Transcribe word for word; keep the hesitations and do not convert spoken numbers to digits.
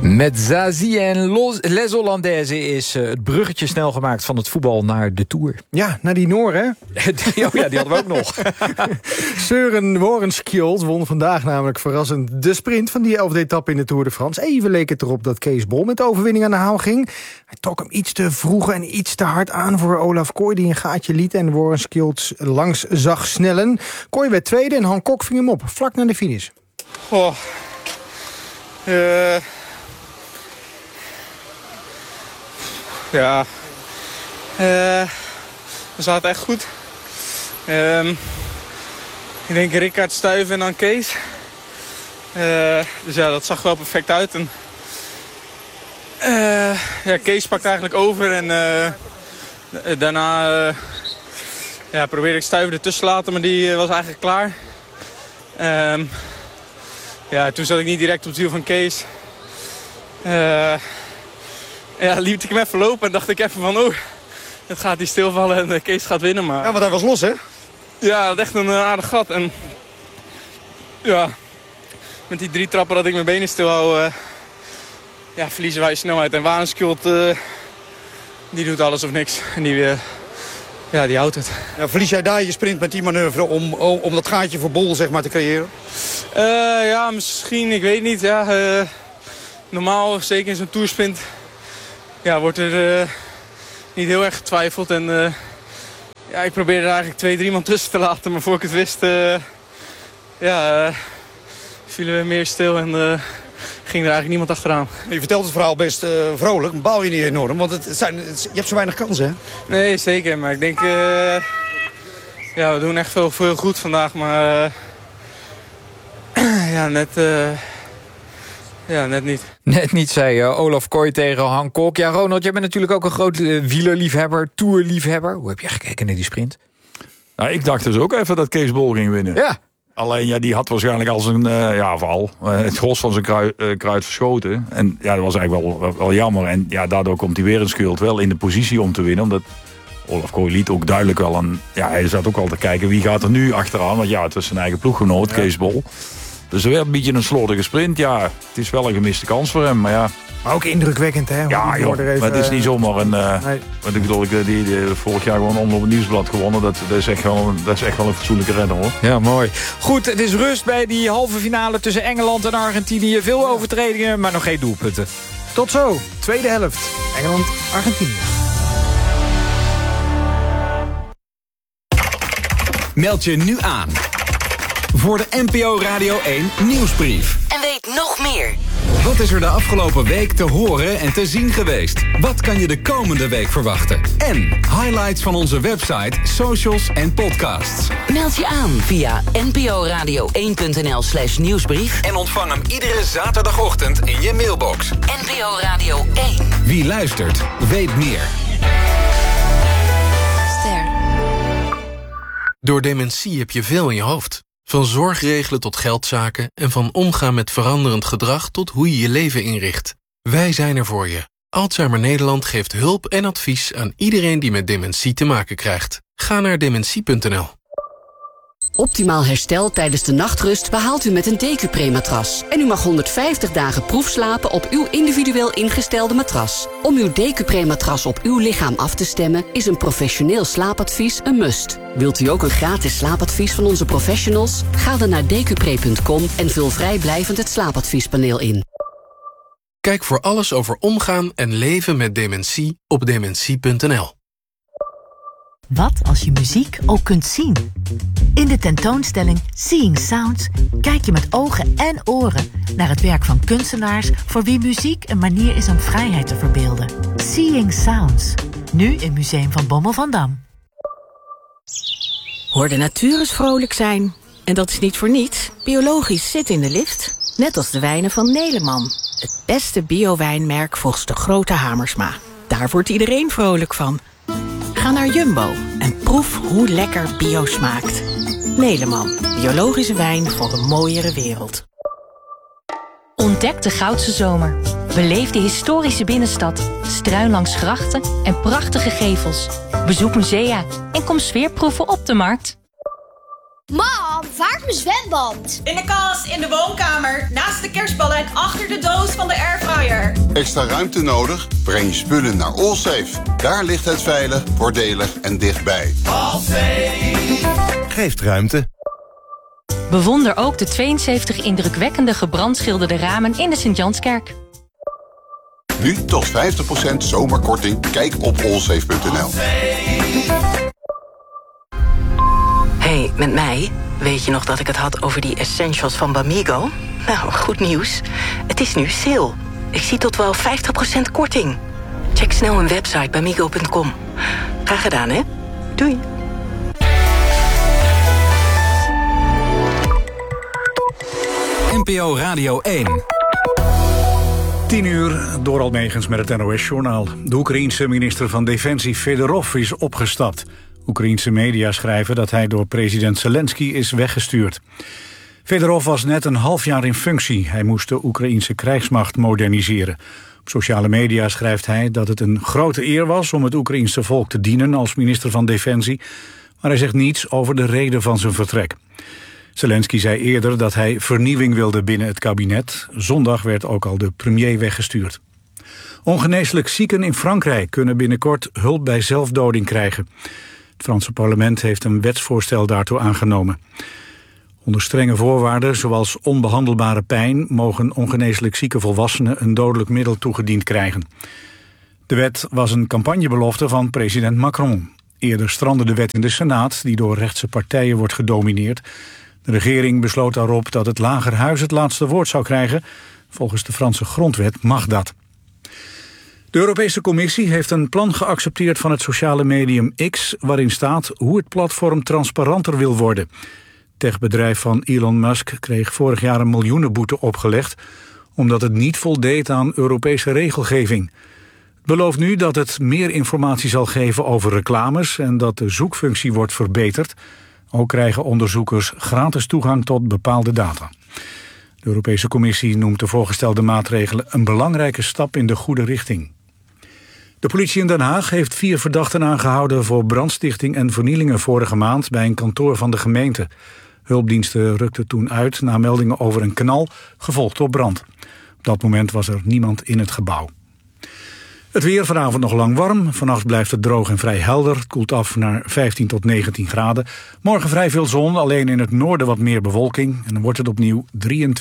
Met Zazie en Los, Les Hollandaises is uh, het bruggetje snel gemaakt van het voetbal naar de Tour. Ja, naar die Noor, hè? Oh ja, die hadden we ook nog. Søren Worenskjold won vandaag namelijk verrassend de sprint van die elfde etappe in de Tour de France. Even leek het erop dat Kees Bol met de overwinning aan de haal ging. Hij trok hem iets te vroeg en iets te hard aan voor Olaf Kooi, die een gaatje liet en Worenskjold langs zag snellen. Kooi werd tweede en Han Kok ving hem op, vlak naar de finish. Oh. Uh... Ja, uh, we zaten echt goed. Um, ik denk Rickaard, Stuyven en dan Kees. Uh, dus ja, dat zag wel perfect uit. En, uh, ja, Kees pakt eigenlijk over en uh, daarna uh, ja, probeerde ik Stuyven ertussen te laten, maar die uh, was eigenlijk klaar. Um, ja, toen zat ik niet direct op het wiel van Kees. Uh, Ja, liep ik hem even lopen en dacht ik even van, oh, het gaat hier stilvallen en de Kees gaat winnen. Maar... Ja, want hij was los, hè? Ja, dat echt een uh, aardig gat. En ja, met die drie trappen dat ik mijn benen stil hou, uh, ja, verliezen wij snelheid. En Worenskjold, uh, die doet alles of niks. En die, uh, ja, die houdt het. Ja, verlies jij daar je sprint met die manoeuvre om, om, om dat gaatje voor Bol, zeg maar, te creëren? Uh, ja, misschien, ik weet niet. Ja, uh, normaal, zeker in zo'n toersprint... Ja, wordt er uh, niet heel erg getwijfeld. En uh, ja, ik probeerde er eigenlijk twee, drie man tussen te laten. Maar voor ik het wist, uh, ja, uh, vielen we meer stil en uh, ging er eigenlijk niemand achteraan. Je vertelt het verhaal best uh, vrolijk, maar baal je niet enorm. Want het zijn, het, je hebt zo weinig kansen, hè? Nee, zeker. Maar ik denk, uh, ja, we doen echt veel, veel goed vandaag. Maar uh, ja, net... Uh, Ja, net niet. Net niet, zei uh, Olaf Kooi tegen Han Kok. Ja, Ronald, jij bent natuurlijk ook een groot uh, wielerliefhebber, tourliefhebber. Hoe heb je gekeken naar die sprint? Nou, ik dacht dus ook even dat Kees Bol ging winnen. Ja. Alleen, ja, die had waarschijnlijk als een uh, ja, val uh, het gros van zijn kruid, uh, kruid verschoten. En ja, dat was eigenlijk wel, wel jammer. En ja, daardoor komt hij weer een schuld wel in de positie om te winnen. Omdat Olaf Kooi liet ook duidelijk wel een... Ja, hij zat ook al te kijken wie gaat er nu achteraan. Want ja, het is zijn eigen ploeggenoot, ja. Kees Bol. Dus er werd een beetje een slordige sprint. Ja, het is wel een gemiste kans voor hem, maar ja. Maar ook indrukwekkend, hè? Ja, joh, even, maar het is niet zomaar een... Uh, nee. Want ik bedoel, die, die, die vorig jaar gewoon onder het nieuwsblad gewonnen. Dat, dat, is echt wel, dat is echt wel een fatsoenlijke renner, hoor. Ja, mooi. Goed, het is rust bij die halve finale tussen Engeland en Argentinië. Veel overtredingen, maar nog geen doelpunten. Tot zo, tweede helft. Engeland, Argentinië. Meld je nu aan voor de N P O Radio één Nieuwsbrief. En weet nog meer. Wat is er de afgelopen week te horen en te zien geweest? Wat kan je de komende week verwachten? En highlights van onze website, socials en podcasts. Meld je aan via nporadio één punt n l slash nieuwsbrief. En ontvang hem iedere zaterdagochtend in je mailbox. N P O Radio één. Wie luistert, weet meer. Ster. Door dementie heb je veel in je hoofd. Van zorgregelen tot geldzaken en van omgaan met veranderend gedrag tot hoe je je leven inricht. Wij zijn er voor je. Alzheimer Nederland geeft hulp en advies aan iedereen die met dementie te maken krijgt. Ga naar dementie punt n l. Optimaal herstel tijdens de nachtrust behaalt u met een Decupre-matras. En u mag honderdvijftig dagen proefslapen op uw individueel ingestelde matras. Om uw Decupre-matras op uw lichaam af te stemmen is een professioneel slaapadvies een must. Wilt u ook een gratis slaapadvies van onze professionals? Ga dan naar decupre punt com en vul vrijblijvend het slaapadviespaneel in. Kijk voor alles over omgaan en leven met dementie op dementie punt n l. Wat als je muziek ook kunt zien? In de tentoonstelling Seeing Sounds kijk je met ogen en oren naar het werk van kunstenaars voor wie muziek een manier is om vrijheid te verbeelden. Seeing Sounds, nu in Museum van Bommel van Dam. Hoor de natuur eens vrolijk zijn. En dat is niet voor niets. Biologisch zit in de lift. Net als de wijnen van Neleman. Het beste bio-wijnmerk volgens de grote Hamersma. Daar wordt iedereen vrolijk van. Ga naar Jumbo en proef hoe lekker bio smaakt. Neleman, biologische wijn voor een mooiere wereld. Ontdek de Goudse Zomer. Beleef de historische binnenstad, struin langs grachten en prachtige gevels. Bezoek musea en kom sfeerproeven op de markt. Mam, waar is mijn zwembad? In de kast, in de woonkamer, naast de kerstballen en achter de doos van de airfryer. mooier. Extra ruimte nodig? Breng je spullen naar Allsafe. Daar ligt het veilig, voordelig en dichtbij. Allsafe geeft ruimte. Bewonder ook de tweeënzeventig indrukwekkende gebrandschilderde ramen in de Sint-Janskerk. Nu tot vijftig procent zomerkorting. Kijk op allsafe punt n l. Hey, met mij? Weet je nog dat ik het had over die essentials van Bamigo? Nou, goed nieuws. Het is nu sale. Ik zie tot wel vijftig procent korting. Check snel hun website bamigo punt com. Graag gedaan, hè? Doei. N P O Radio één. tien uur, door Almegens met het N O S-journaal. De Oekraïense minister van Defensie Fedorov is opgestapt. Oekraïense media schrijven dat hij door president Zelensky is weggestuurd. Fedorov was net een half jaar in functie. Hij moest de Oekraïense krijgsmacht moderniseren. Op sociale media schrijft hij dat het een grote eer was om het Oekraïense volk te dienen als minister van Defensie. Maar hij zegt niets over de reden van zijn vertrek. Zelensky zei eerder dat hij vernieuwing wilde binnen het kabinet. Zondag werd ook al de premier weggestuurd. Ongeneeslijk zieken in Frankrijk kunnen binnenkort hulp bij zelfdoding krijgen. Het Franse parlement heeft een wetsvoorstel daartoe aangenomen. Onder strenge voorwaarden, zoals onbehandelbare pijn, mogen ongeneeslijk zieke volwassenen een dodelijk middel toegediend krijgen. De wet was een campagnebelofte van president Macron. Eerder strandde de wet in de Senaat, die door rechtse partijen wordt gedomineerd. De regering besloot daarop dat het Lagerhuis het laatste woord zou krijgen. Volgens de Franse grondwet mag dat. De Europese Commissie heeft een plan geaccepteerd van het sociale medium X, waarin staat hoe het platform transparanter wil worden. Het techbedrijf van Elon Musk kreeg vorig jaar een miljoenenboete opgelegd, omdat het niet voldeed aan Europese regelgeving. Het belooft nu dat het meer informatie zal geven over reclames en dat de zoekfunctie wordt verbeterd. Ook krijgen onderzoekers gratis toegang tot bepaalde data. De Europese Commissie noemt de voorgestelde maatregelen een belangrijke stap in de goede richting. De politie in Den Haag heeft vier verdachten aangehouden voor brandstichting en vernielingen vorige maand bij een kantoor van de gemeente. Hulpdiensten rukten toen uit na meldingen over een knal, gevolgd door brand. Op dat moment was er niemand in het gebouw. Het weer vanavond nog lang warm. Vannacht blijft het droog en vrij helder. Het koelt af naar vijftien tot negentien graden. Morgen vrij veel zon, alleen in het noorden wat meer bewolking. En dan wordt het opnieuw drieëntwintig.